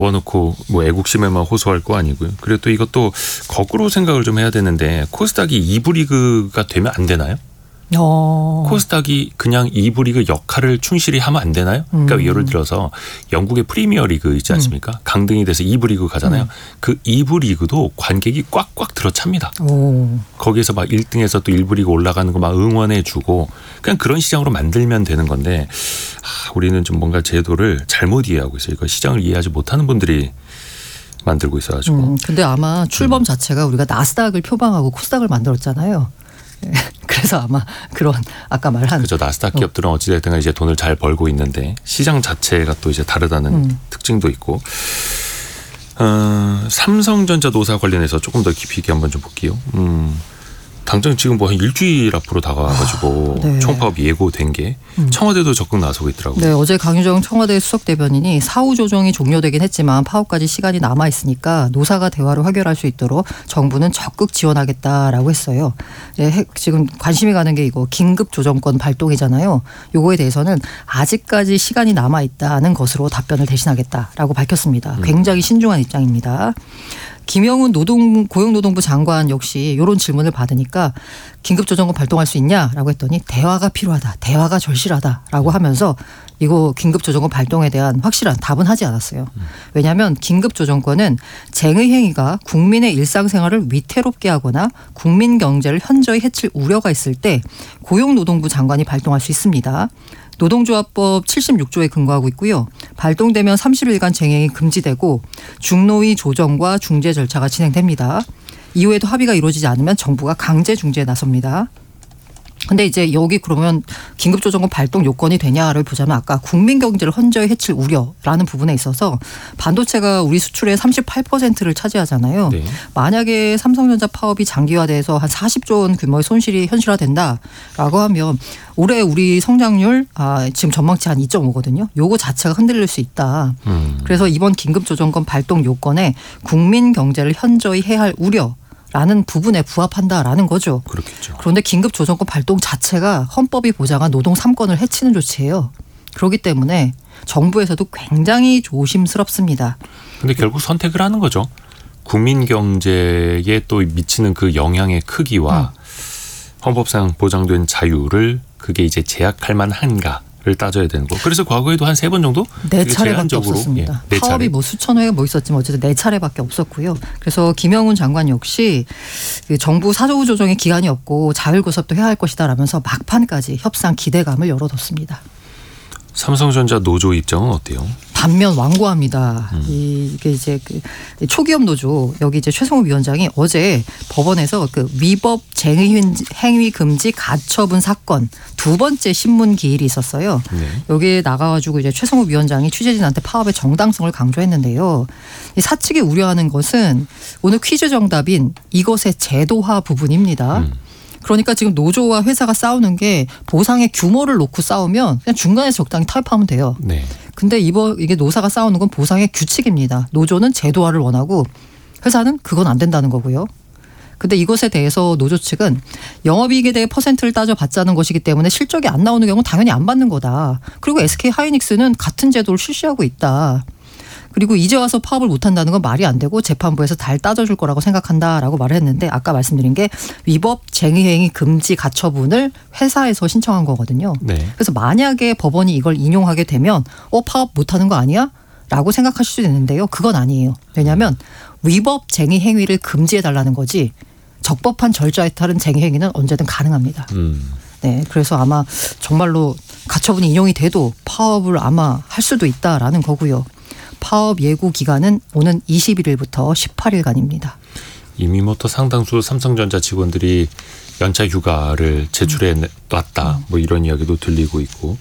넣어놓고 뭐 애국심에만 호소할 거 아니고요. 그리고 또 이것도 거꾸로 생각을 좀 해야 되는데 코스닥이 2부 리그가 되면 안 되나요? 코스닥이 그냥 2부 리그 역할을 충실히 하면 안 되나요? 그러니까 예를 들어서 영국의 프리미어 리그 있지 않습니까? 강등이 돼서 2부 리그 가잖아요. 그 2부 리그도 관객이 꽉꽉 들어찹니다. 거기에서 막 1등에서 또 1부 리그 올라가는 거 막 응원해 주고 그냥 그런 시장으로 만들면 되는 건데 우리는 좀 뭔가 제도를 잘못 이해하고 있어요. 이거 시장을 이해하지 못하는 분들이 만들고 있어가지고. 근데 아마 출범 자체가 우리가 나스닥을 표방하고 코스닥을 만들었잖아요. 그래서 아마 그런 아까 말한 그죠. 나스닥 기업들은 어찌됐든 이제 돈을 잘 벌고 있는데 시장 자체가 또 이제 다르다는 특징도 있고. 삼성전자 노사 관련해서 조금 더 깊이 있게 한번 좀 볼게요. 당장 지금 뭐 한 일주일 앞으로 다가와가지고 네. 총파업이 예고된 게 청와대도 적극 나서고 있더라고요. 네, 어제 강유정 청와대 수석대변인이 사후 조정이 종료되긴 했지만 파업까지 시간이 남아 있으니까 노사가 대화로 해결할 수 있도록 정부는 적극 지원하겠다라고 했어요. 네, 지금 관심이 가는 게 이거 긴급 조정권 발동이잖아요. 요거에 대해서는 아직까지 시간이 남아 있다는 것으로 답변을 대신하겠다라고 밝혔습니다. 굉장히 신중한 입장입니다. 김영훈 고용노동부 장관 역시 이런 질문을 받으니까 긴급조정권 발동할 수 있냐라고 했더니 대화가 필요하다. 대화가 절실하다라고 하면서 이거 긴급조정권 발동에 대한 확실한 답은 하지 않았어요. 왜냐하면 긴급조정권은 쟁의 행위가 국민의 일상생활을 위태롭게 하거나 국민 경제를 현저히 해칠 우려가 있을 때 고용노동부 장관이 발동할 수 있습니다. 노동조합법 76조에 근거하고 있고요. 발동되면 30일간 쟁행이 금지되고 중노위 조정과 중재 절차가 진행됩니다. 이후에도 합의가 이루어지지 않으면 정부가 강제 중재에 나섭니다. 근데 이제 여기 그러면 긴급조정권 발동 요건이 되냐를 보자면 아까 국민 경제를 현저히 해칠 우려라는 부분에 있어서 반도체가 우리 수출의 38%를 차지하잖아요. 네. 만약에 삼성전자 파업이 장기화돼서 한 40조 원 규모의 손실이 현실화된다라고 하면 올해 우리 성장률 지금 전망치 한 2.5거든요. 요거 자체가 흔들릴 수 있다. 그래서 이번 긴급조정권 발동 요건에 국민 경제를 현저히 해할 우려 라는 부분에 부합한다라는 거죠. 그렇겠죠. 그런데 긴급조정권 발동 자체가 헌법이 보장한 노동 3권을 해치는 조치예요. 그렇기 때문에 정부에서도 굉장히 조심스럽습니다. 그런데 결국 선택을 하는 거죠. 국민 경제에 또 미치는 그 영향의 크기와 헌법상 보장된 자유를 그게 이제 제약할 만한가. 를 따져야 되는 거. 그래서 과거에도 한 3번 정도? 4차례밖에 없었습니다. 예, 4차례. 파업이 뭐 수천 회가 뭐 있었지만 어쨌든 4차례밖에 없었고요. 그래서 김영훈 장관 역시 정부 사후 조정의 기간이 없고 자율구섭도 해야 할 것이다라면서 막판까지 협상 기대감을 열어뒀습니다. 삼성전자 노조 입장은 어때요? 반면 완고합니다. 이게 이제 그 초기업 노조 여기 이제 최성우 위원장이 어제 법원에서 그 위법 쟁의 행위 금지 가처분 사건 두 번째 신문 기일이 있었어요. 네. 여기에 나가가지고 이제 최성우 위원장이 취재진한테 파업의 정당성을 강조했는데요. 이 사측이 우려하는 것은 오늘 퀴즈 정답인 이것의 제도화 부분입니다. 그러니까 지금 노조와 회사가 싸우는 게 보상의 규모를 놓고 싸우면 그냥 중간에서 적당히 타협하면 돼요. 네. 근데 이게 노사가 싸우는 건 보상의 규칙입니다. 노조는 제도화를 원하고 회사는 그건 안 된다는 거고요. 근데 이것에 대해서 노조 측은 영업이익에 대해 퍼센트를 따져봤자는 것이기 때문에 실적이 안 나오는 경우는 당연히 안 받는 거다. 그리고 SK 하이닉스는 같은 제도를 실시하고 있다. 그리고 이제 와서 파업을 못한다는 건 말이 안 되고 재판부에서 잘 따져줄 거라고 생각한다라고 말을 했는데 아까 말씀드린 게 위법 쟁의행위 금지 가처분을 회사에서 신청한 거거든요. 네. 그래서 만약에 법원이 이걸 인용하게 되면 파업 못하는 거 아니야? 라고 생각하실 수도 있는데요. 그건 아니에요. 왜냐하면 위법 쟁의행위를 금지해달라는 거지 적법한 절차에 따른 쟁의행위는 언제든 가능합니다. 네, 그래서 아마 정말로 가처분이 인용이 돼도 파업을 아마 할 수도 있다라는 거고요. 파업 예고 기간은 오는 21일부터 18일간입니다. 이미 뭐 또 상당수 삼성전자 직원들이 연차 휴가를 제출해 놨다. 뭐 이런 이야기도 들리고 있고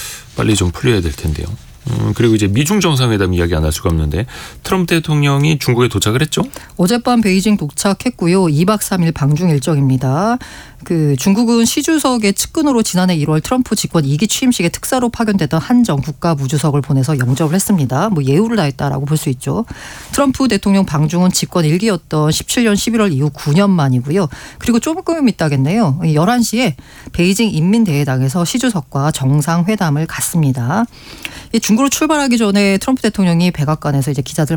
빨리 좀 풀려야 될 텐데요. 그리고 이제 미중 정상회담 이야기 안 할 수가 없는데 트럼프 대통령이 중국에 도착을 했죠? 어젯밤 베이징 도착했고요. 2박 3일 방중 일정입니다. 그 중국은 시 주석의 측근으로 지난해 1월 트럼프 집권 2기 취임식에 특사로 파견되던 한정 국가부주석을 보내서 영접을 했습니다. 뭐 예우를 다했다라고 볼 수 있죠. 트럼프 대통령 방중은 집권 1기였던 17년 11월 이후 9년 만이고요. 그리고 조금 있다겠네요. 11시에 베이징 인민대회당에서 시 주석과 정상회담을 갖습니다. 중국 중국으로 출발하기 전에 트럼프 대통령이 백악관에서 이제 기자들